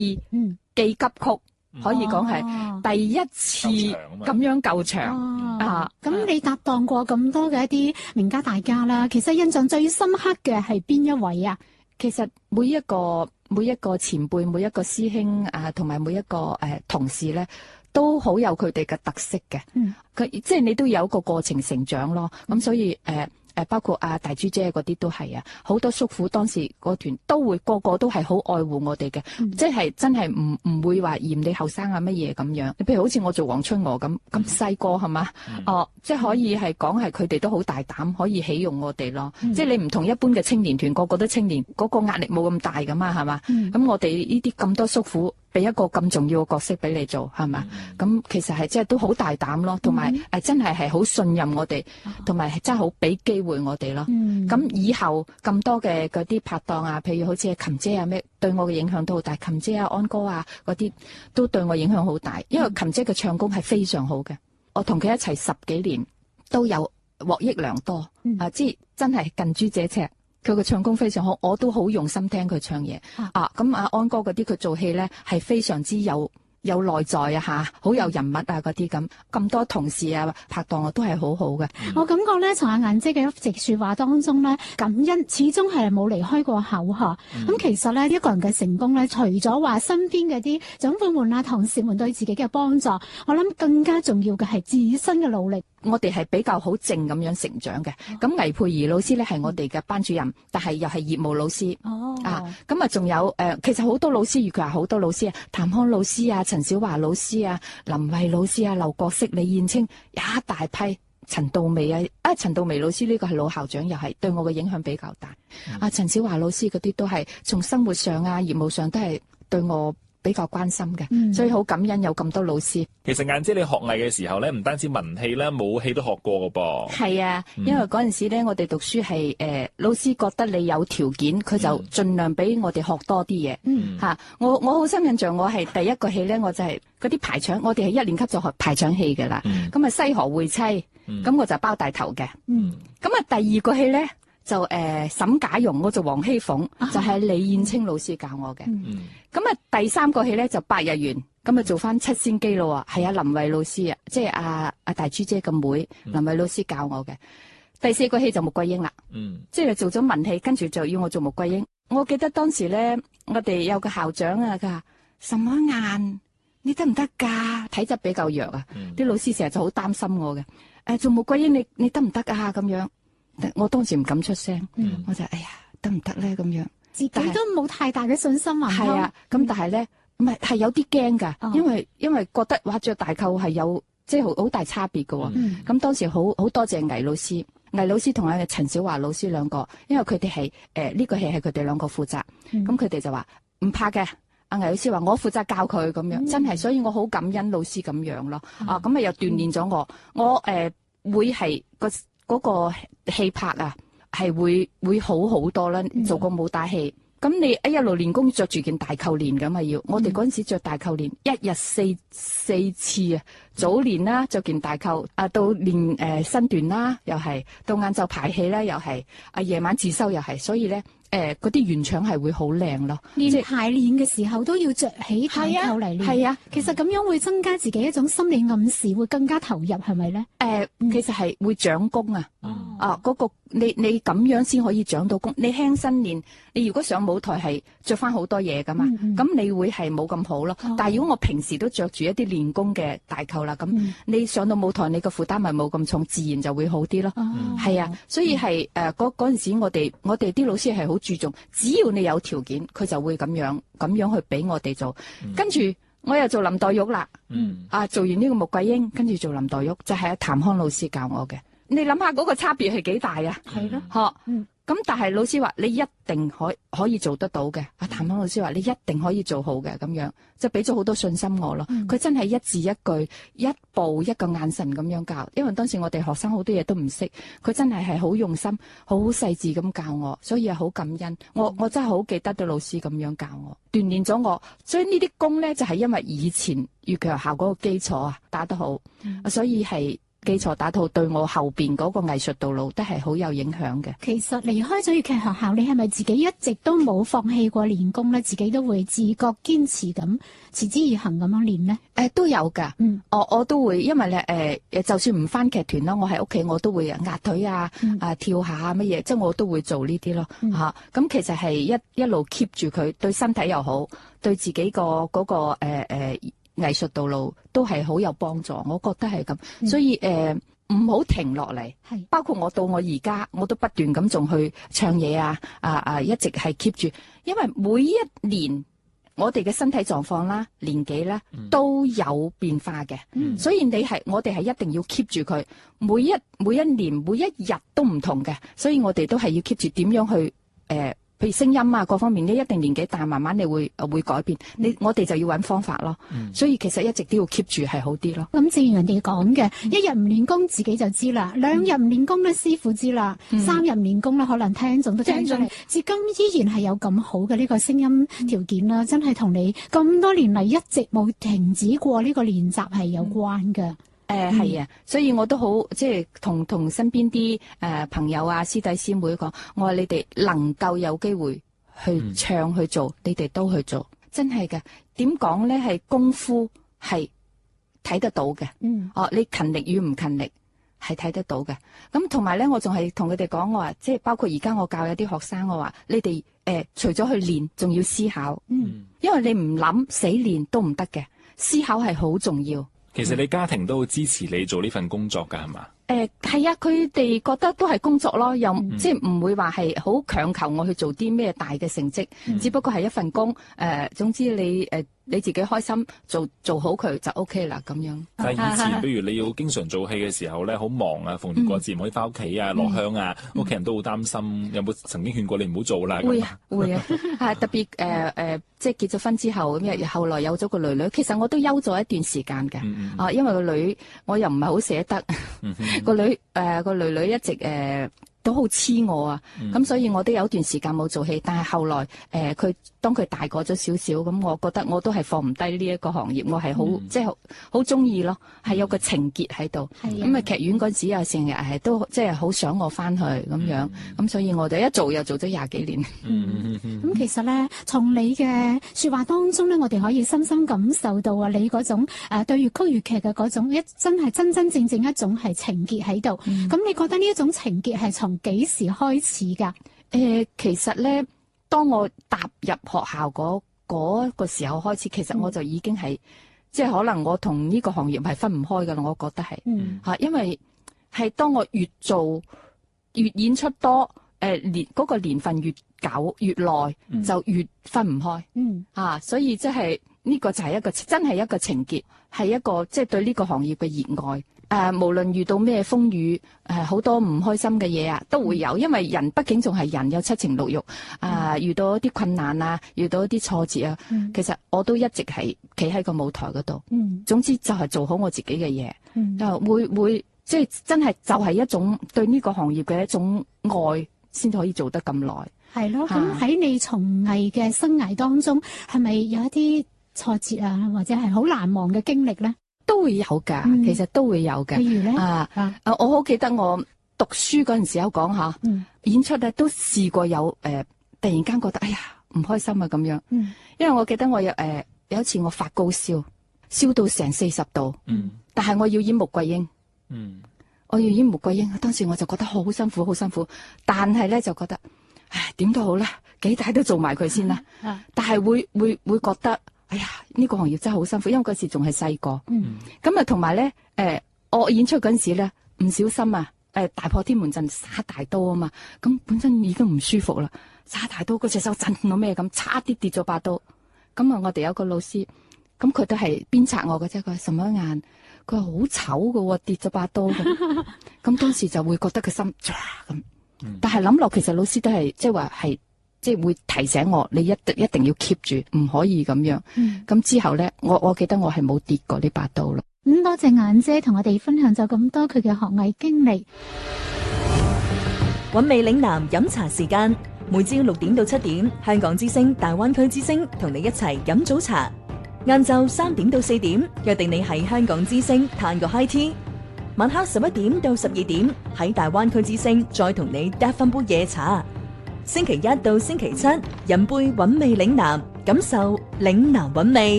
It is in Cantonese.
記急曲。可以講係第一次咁樣夠長啊！ 咁你搭檔過咁多嘅一啲名家大家啦，其實印象最深刻嘅係邊一位啊？ 其實每一個前輩、每一個師兄啊，同埋每一個同事咧，都好有佢哋嘅特色嘅。佢即係你都有一個過程成長咯。咁所以包括大珠姐嗰啲都係啊，好多叔父當時嗰團都會個個都係好愛護我哋嘅，即係真係唔會話嫌你後生啊乜嘢咁樣。你譬如好似我做黃春娥咁細個係嘛，即係可以係講係佢哋都好大膽，可以起用我哋咯。即係你唔同一般嘅青年團，個個都青年，嗰個壓力冇咁大噶嘛，係嘛？咁我哋呢啲咁多叔父，俾一個咁重要嘅角色俾你做，係嘛？咁其實係即係都好大膽咯，同埋真係好信任我哋，同埋真係好俾機會我哋咯。咁以後咁多嘅嗰啲拍檔啊，譬如好似琴姐啊咩，對我嘅影響都好大。琴姐啊、安哥啊嗰啲都對我影響好大，因為琴姐嘅唱功係非常好嘅。我同佢一齊10幾年，都有獲益良多。即係真係近朱者赤。佢個唱功非常好，我都好用心聽佢唱嘢。咁阿安哥嗰啲佢做戲咧係非常之有內在啊吓，好有人物啊嗰啲咁多同事啊拍檔啊都係好好嘅。 我感覺咧從阿顏姐嘅一席說話當中咧，感恩始終係冇離開過口嗬。咁其實咧一個人嘅成功咧，除咗話身邊嘅啲長輩們啊、同事們對自己嘅幫助，我諗更加重要嘅係自身嘅努力。 我哋係比較好靜咁樣成長嘅。咁倪佩儀老師咧係我哋嘅班主任，但係又係業務老師。咁仲有其實好多老師，如佢話好多老師啊，譚康老師啊、陳小華老師啊、林慧老師啊、劉國式、李燕青，一大批。陳道眉啊，陳道眉老師呢個係老校長，又係對我嘅影響比較大。陳小華老師嗰啲都係從生活上啊、業務上都係對我比較關心嘅，所以好感恩有咁多老師。 其實顏姐你學藝嘅時候咧，唔單止文戲啦，武戲都學過噶噃。 係啊，因為嗰陣時咧，我哋讀書係老師覺得你有條件，佢就盡量俾我哋學多啲嘢。我好深印象，我係第一個戲咧，我就係嗰啲排場，我哋係1年級就學排場戲噶啦。咁西河會妻，咁我就包大頭嘅。咁第二個戲咧就沈賈蓉，我做黃熙鳳，就係李燕青老師教我嘅。咁第三個戲咧就百日園，咁做翻七仙姬咯。係林慧老師啊，即係阿大珠姐嘅妹，林慧老師教我嘅。第四個戲就穆桂英啦，即係做咗文戲，跟住就要我做穆桂英。我記得當時咧，我哋有個校長啊，佢話什麼眼，你得唔得噶？體質比較弱啊，啲老師成日就好擔心我嘅。做穆桂英你得唔得啊？咁樣，我當時唔敢出聲，我就哎呀得唔得咧咁樣。 自己都冇太大嘅信心啊。 係啊，咁但係咧，唔係有啲驚噶，因為覺得話着大扣係有即係好大差別噶。咁當時好多謝倪老師，倪老師同阿陳小華老師兩個，因為佢哋係呢個戲係佢哋兩個負責，咁佢哋就話唔怕嘅。阿倪老師話我負責教佢咁樣，真係，所以我好感恩老師咁樣咯。咁又鍛煉咗我會係嗰個戲拍啊。係會好好多啦，做個武打戲。咁你一路練功，着住件大扣練咁啊要。我哋嗰陣時着大扣練，一日四次啊。早練啦，着件大扣，到練身段啦，又係到晏晝排戲啦，又係夜晚自修又係。所以咧嗰啲圓場係會好靚咯。 連排練嘅時候都要着起大扣嚟練。係啊，其實咁樣會增加自己一種心理暗示，會更加投入，係咪咧？ 其實係會長功啊。嗰個你咁樣先可以長到功。你輕身練，你如果上舞台係着翻好多嘢噶嘛，咁你會係冇咁好咯。但係如果我平時都着住一啲練功嘅大扣啦，咁你上到舞台，你個負擔咪冇咁重，自然就會好啲咯。係啊，所以係嗰陣時我哋啲老師係好注重，只要你有條件，佢就會咁樣去俾我哋做。跟住我又做林黛玉啦。做完呢個穆桂英，跟住做林黛玉，就係阿譚康老師教我嘅。你諗下嗰個差別係幾大啊？ 係咯， 咁但係老師話你一定可以做得到嘅。阿譚康老師話你一定可以做好嘅，咁樣就俾咗好多信心我咯。佢真係一字一句、一步一個眼神咁樣教。因為當時我哋學生好多嘢都唔識，佢真係好用心、好細緻咁教我，所以好感恩。我真係好記得對老師咁樣教我，鍛煉咗我。所以呢啲功咧就係因為以前粵劇學校嗰個基礎打得好，所以係基礎打得好，對我後邊嗰個藝術道路都係好有影響嘅。 其實離開咗粵劇學校，你係咪自己一直都冇放棄過練功咧？自己都會自覺堅持咁持之以恆咁樣練呢？ 都有噶，我都會，因為咧就算唔翻劇團啦，我喺屋企我都會壓腿啊，跳下乜嘢，即係我都會做呢啲咯嚇。咁其實係一路 keep 住佢，對身體又好，對自己嗰個藝術道路都係好有幫助，我覺得係咁，所以唔好停落嚟。包括我到我而家，我都不斷咁仲去唱嘢一直係 keep 住，因為每一年我哋嘅身體狀況啦、年紀啦都有變化嘅，所以我哋係一定要 keep 住佢，每一年每一日都唔同嘅，所以我哋都係要 keep 住點樣去譬如聲音啊，各方面呢一定年紀大，慢慢你會改變。我哋就要揾方法咯。所以其實一直都要 keep 住係好啲咯。 咁正如人哋講嘅，一日唔練功自己就知啦，兩日唔練功咧師傅知啦，三日唔練功咧可能聽眾都聽咗。至今依然係有咁好嘅呢個聲音條件啦，真係同你咁多年嚟一直冇停止過呢個練習係有關嘅。 係啊，所以我都好即係同身邊啲朋友啊、師弟師妹講，我話你哋能夠有機會去唱去做，你哋都去做，真係嘅。點講咧？係功夫係睇得到嘅。你勤力與唔勤力係睇得到嘅。咁同埋咧，我仲係同佢哋講，我話即係包括而家我教有啲學生，我話你哋除咗去練，仲要思考。因為你唔諗死練都唔得嘅，思考係好重要。 其實你家庭都好支持你做呢份工作㗎，係嘛？ 係啊，佢哋覺得都係工作咯，又即係唔會話係好強求我去做啲咩大嘅成績，只不過係一份工。總之你自己開心做好佢就 OK 啦咁樣。 但係以前，比如你要經常做戲嘅時候咧，好忙啊，逢年過節唔可以翻屋企啊，落鄉啊，屋企人都好擔心。有冇曾經勸過你唔好做啦？ 會啊，係特別即係結咗婚之後，咁後來有咗個女女，其實我都休咗一段時間嘅。因為個女我又唔係好捨得。個女一直都好黐我啊，咁所以我都有段時間冇做戲，但係後來當佢大個咗少少，咁我覺得我都係放唔低呢一個行業，我係好即係好中意咯，係有個情結喺度。咁啊劇院嗰時啊成日係都即係好想我翻去咁樣，咁所以我哋一做又做咗20幾年。 咁其實咧，從你嘅說話當中咧，我哋可以深深感受到你嗰種對粵曲粵劇嘅嗰種真係真真正正一種係情結喺度。咁你覺得呢一種情結係從幾時開始噶？ 其實咧，當我踏入學校嗰個時候開始，其實我就已經係即係可能我同呢個行業係分唔開噶啦。我覺得係因為係當我越做越演出多，嗰個年份越久越耐，就越分唔開。所以即係呢個就係真係一個情結，係一個即係對呢個行業嘅熱愛。無論遇到咩風雨，好多唔開心嘅嘢啊，都會有，因為人畢竟仲係人，有七情六欲。遇到一啲困難啊，遇到一啲挫折啊，其實我都一直係企喺個舞台嗰度。總之就係做好我自己嘅嘢，會即係真係就係一種對呢個行業嘅一種愛，先可以做得咁耐。 係咯，咁喺你從藝嘅生涯當中，係咪有一啲挫折啊，或者係好難忘嘅經歷咧？ 都會有噶，其實都會有嘅。 譬如咧， 我好記得我讀書嗰陣時有講下，演出咧都試過有突然間覺得哎呀唔開心啊咁樣。因為我記得我有一次我發高燒，燒到成40度，但係我要演穆桂英，我要演穆桂英，當時我就覺得好辛苦，好辛苦。但係咧就覺得，唉點都好啦，幾大都做埋佢先啦。但係會覺得。哎呀，呢個行業真係好辛苦，因為嗰時仲係細個。咁啊，同埋咧，我演出嗰陣時咧，唔小心啊，大破天門陣耍大刀啊嘛，咁本身已經唔舒服啦，耍大刀嗰隻手震到咩咁，差啲跌咗把刀。咁啊，我哋有個老師，咁佢都係鞭策我嘅啫，佢話什麼眼，佢話好醜㗎喎，跌咗把刀咁。咁當時就會覺得佢心咁，但係諗落其實老師都係即係話係。即係會提醒我，你一定要 keep 住，唔可以咁樣。咁之後咧，我記得我係冇跌過呢把刀咯。 多謝顏姐同我哋分享咗咁多佢嘅學藝經歷。 韻味嶺南飲茶時間，每朝6點到7點，香港之聲、大灣區之聲同你一齊飲早茶。晏晝3點到4點，約定你喺香港之聲嘆個 high tea。 晚黑11點到12點喺大灣區之聲再同你嗒翻杯夜茶。星期一到星期七，飲杯韻味嶺南，感受嶺南韻味。